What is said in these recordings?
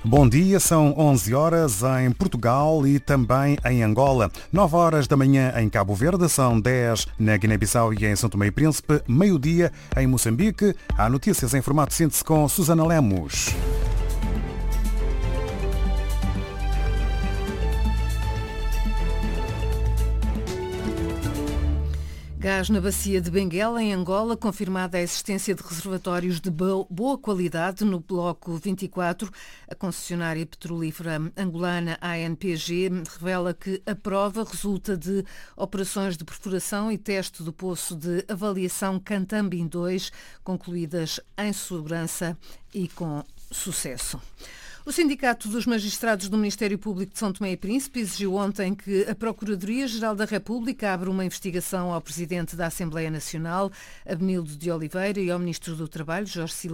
Bom dia, são 11 horas em Portugal e também em Angola. 9 horas da manhã em Cabo Verde, são 10 na Guiné-Bissau e em São Tomé e Príncipe, meio-dia em Moçambique. Há notícias em formato de síntese com Susana Lemos. Gás na bacia de Benguela, em Angola, confirmada a existência de reservatórios de boa qualidade no Bloco 24. A concessionária petrolífera angolana ANPG revela que a prova resulta de operações de perfuração e teste do poço de avaliação Cantambim 2, concluídas em segurança e com sucesso. O Sindicato dos Magistrados do Ministério Público de São Tomé e Príncipe exigiu ontem que a Procuradoria-Geral da República abra uma investigação ao Presidente da Assembleia Nacional, Abenildo de Oliveira, e ao Ministro do Trabalho,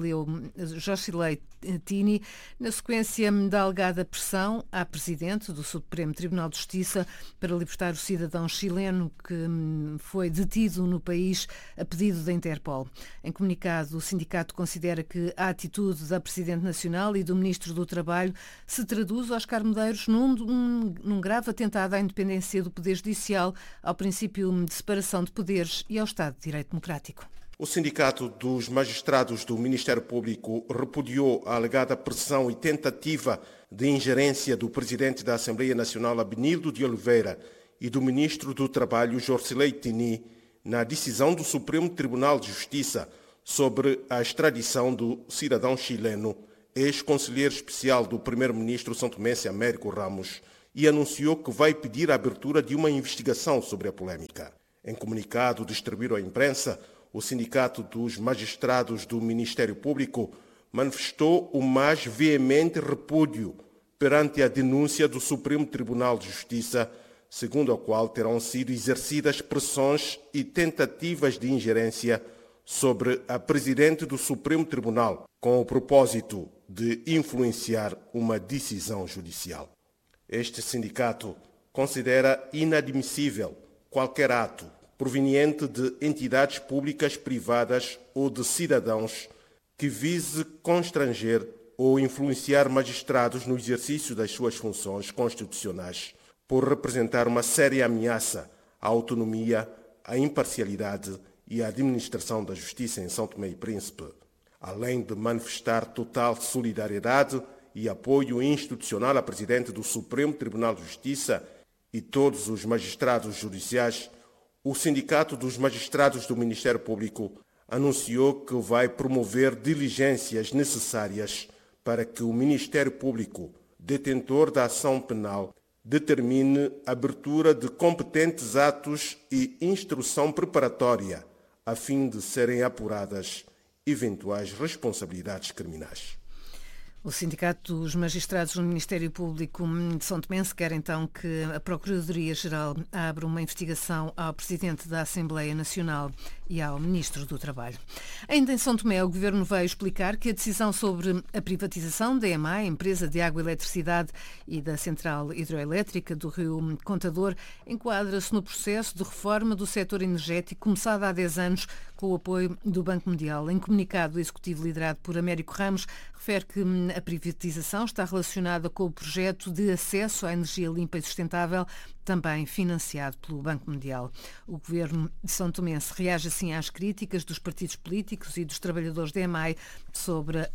Jorge Leitini, na sequência da alegada pressão à Presidente do Supremo Tribunal de Justiça para libertar o cidadão chileno que foi detido no país a pedido da Interpol. Em comunicado, o sindicato considera que a atitude da Presidente Nacional e do Ministro do Trabalho se traduz, Oscar Medeiros, num grave atentado à independência do Poder Judicial, ao princípio de separação de poderes e ao Estado de Direito Democrático. O Sindicato dos Magistrados do Ministério Público repudiou a alegada pressão e tentativa de ingerência do Presidente da Assembleia Nacional, Abenildo de Oliveira, e do Ministro do Trabalho, Jorge Leitini, na decisão do Supremo Tribunal de Justiça sobre a extradição do cidadão chileno, ex-conselheiro especial do primeiro-ministro santomense Américo Ramos, e anunciou que vai pedir a abertura de uma investigação sobre a polêmica. Em comunicado distribuído à imprensa, o Sindicato dos Magistrados do Ministério Público manifestou o mais veemente repúdio perante a denúncia do Supremo Tribunal de Justiça, segundo a qual terão sido exercidas pressões e tentativas de ingerência sobre a Presidente do Supremo Tribunal, com o propósito de influenciar uma decisão judicial. Este sindicato considera inadmissível qualquer ato proveniente de entidades públicas, privadas ou de cidadãos que vise constranger ou influenciar magistrados no exercício das suas funções constitucionais, por representar uma séria ameaça à autonomia, à imparcialidade e à administração da justiça em São Tomé e Príncipe, além de manifestar total solidariedade e apoio institucional à Presidente do Supremo Tribunal de Justiça e todos os magistrados judiciais. O Sindicato dos Magistrados do Ministério Público anunciou que vai promover diligências necessárias para que o Ministério Público, detentor da ação penal, determine a abertura de competentes atos e instrução preparatória, a fim de serem apuradas eventuais responsabilidades criminais. O Sindicato dos Magistrados do Ministério Público de São Tomé quer então que a Procuradoria-Geral abra uma investigação ao Presidente da Assembleia Nacional e ao Ministro do Trabalho. Ainda em São Tomé, o Governo veio explicar que a decisão sobre a privatização da EMAI, Empresa de Água e Eletricidade, e da Central Hidroelétrica do Rio Contador, enquadra-se no processo de reforma do setor energético começado há 10 anos com o apoio do Banco Mundial. Em comunicado, o Executivo liderado por Américo Ramos refere que a privatização está relacionada com o projeto de acesso à energia limpa e sustentável, também financiado pelo Banco Mundial. O Governo de São Tomé reage assim às críticas dos partidos políticos e dos trabalhadores da EMAI sobre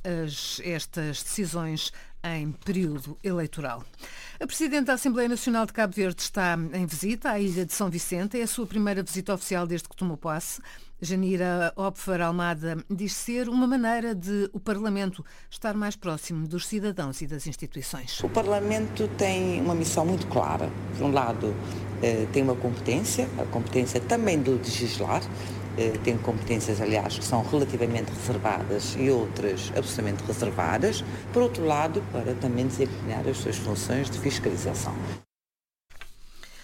estas decisões em período eleitoral. A Presidente da Assembleia Nacional de Cabo Verde está em visita à ilha de São Vicente. É a sua primeira visita oficial desde que tomou posse. Janira Opfer Almada diz ser uma maneira de o Parlamento estar mais próximo dos cidadãos e das instituições. O Parlamento tem uma missão muito clara. Por um lado, tem uma competência, a competência também do legislar. Tem competências, aliás, que são relativamente reservadas e outras absolutamente reservadas. Por outro lado, para também desempenhar as suas funções de fiscalização.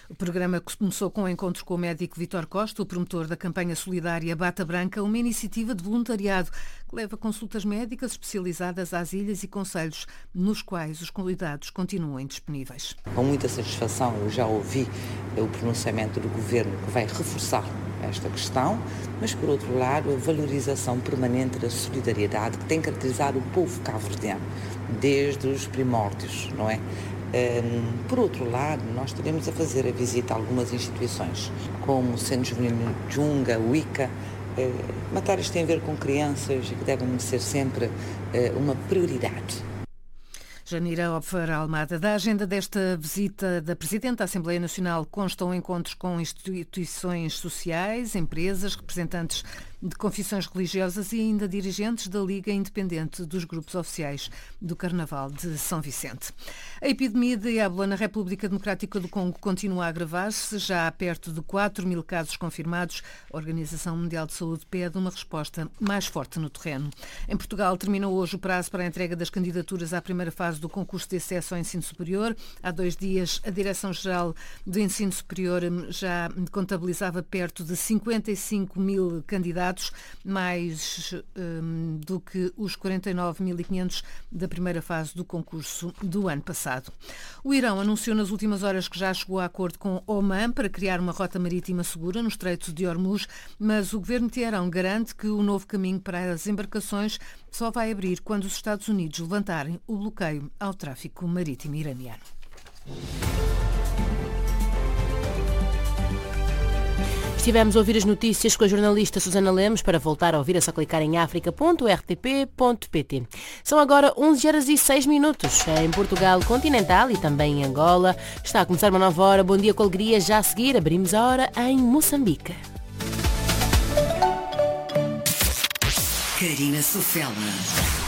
O programa começou com um encontro com o médico Vítor Costa, o promotor da campanha solidária Bata Branca, uma iniciativa de voluntariado que leva consultas médicas especializadas às ilhas e concelhos, nos quais os cuidados continuam indisponíveis. Com muita satisfação eu já ouvi o pronunciamento do Governo que vai reforçar esta questão, mas por outro lado a valorização permanente da solidariedade que tem caracterizado o povo cabo-verdiano desde os primórdios, não é? Por outro lado, nós estaremos a fazer a visita a algumas instituições, como o Centro Juvenil Junga, o ICA, matérias que têm a ver com crianças e que devem ser sempre uma prioridade. Janira Opfer Almada. Da agenda desta visita da Presidente da Assembleia Nacional constam encontros com instituições sociais, empresas, representantes de confissões religiosas e ainda dirigentes da Liga Independente dos Grupos Oficiais do Carnaval de São Vicente. A epidemia de ébola na República Democrática do Congo continua a agravar-se. Já há perto de 4.000 casos confirmados. A Organização Mundial de Saúde pede uma resposta mais forte no terreno. Em Portugal terminou hoje o prazo para a entrega das candidaturas à primeira fase do concurso de acesso ao ensino superior. Há 2 dias, a Direção-Geral do Ensino Superior já contabilizava perto de 55.000 candidatos, mais do que os 49.500 da primeira fase do concurso do ano passado. O Irão anunciou nas últimas horas que já chegou a acordo com Oman para criar uma rota marítima segura no Estreito de Hormuz, mas o governo de Teherão garante que o novo caminho para as embarcações só vai abrir quando os Estados Unidos levantarem o bloqueio ao tráfico marítimo iraniano. Estivemos a ouvir as notícias com a jornalista Susana Lemos. Para voltar a ouvir é só clicar em africa.rtp.pt. São agora 11h06 em Portugal continental e também em Angola. Está a começar uma nova hora. Bom dia com alegria. Já a seguir abrimos a hora em Moçambique. Karina Sofela.